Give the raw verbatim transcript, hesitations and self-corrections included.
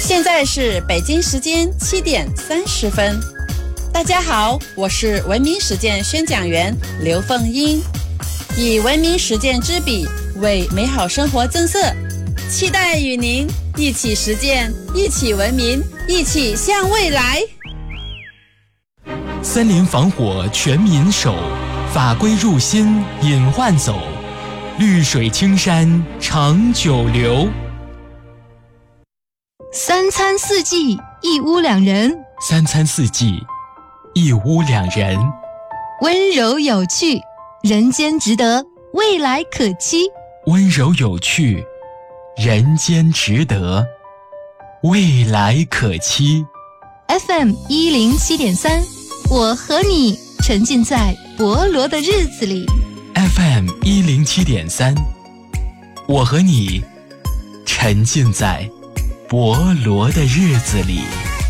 现在是北京时间七点三十分。大家好，我是文明实践宣讲员刘凤英，以文明实践之笔为美好生活增色，期待与您一起实践，一起文明，一起向未来。 森林防火全民守，法规入新隐患走，绿水青山长久留。 三餐四季一屋两人， 三餐四季一屋两人， 温柔有趣，人间值得，未来可期。 温柔有趣，人间值得，未来可期。 F M 一零七点三，我和你沉浸在博罗的日子里。 F M 一零七点三，我和你沉浸在博罗的日子里。